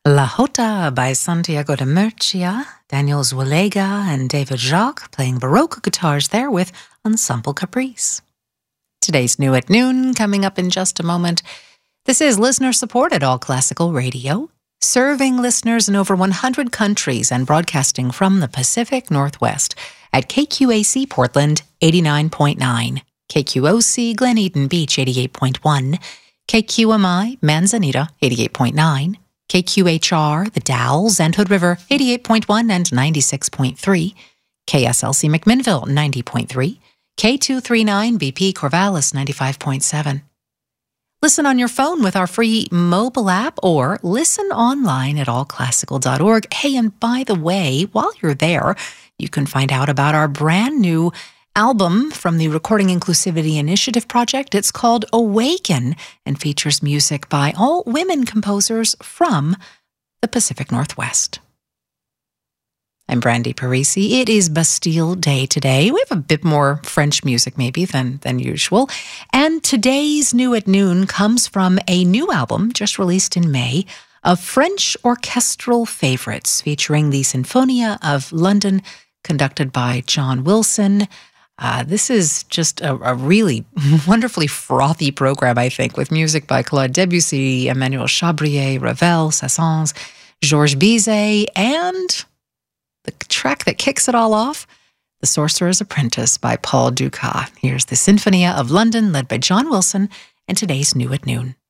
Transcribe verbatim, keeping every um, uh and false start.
La Jota by Santiago de Murcia, Daniel Zulega and David Jacques playing Baroque guitars there with Ensemble Caprice. Today's New at Noon coming up in just a moment. This is listener-supported All Classical Radio, serving listeners in over one hundred countries and broadcasting from the Pacific Northwest at K Q A C Portland eighty-nine point nine, K Q O C Glen Eden Beach eighty-eight point one, K Q M I Manzanita eighty-eight point nine, K Q H R The Dalles and Hood River eighty-eight point one and ninety-six point three, K S L C McMinnville ninety point three, K two thirty-nine B P Corvallis ninety-five point seven. Listen on your phone with our free mobile app or listen online at all classical dot org. Hey, and by the way, while you're there, you can find out about our brand new album from the Recording Inclusivity Initiative Project. It's called Awaken and features music by all women composers from the Pacific Northwest. I'm Brandy Parisi. It is Bastille Day today. We have a bit more French music maybe than, than usual. And today's New at Noon comes from a new album just released in May of French orchestral favorites featuring the Sinfonia of London, conducted by John Wilson. Uh, this is just a, a really wonderfully frothy program, I think, with music by Claude Debussy, Emmanuel Chabrier, Ravel, Saint-Saëns, Georges Bizet, and the track that kicks it all off, The Sorcerer's Apprentice by Paul Dukas. Here's the Sinfonia of London, led by John Wilson, and today's New at Noon.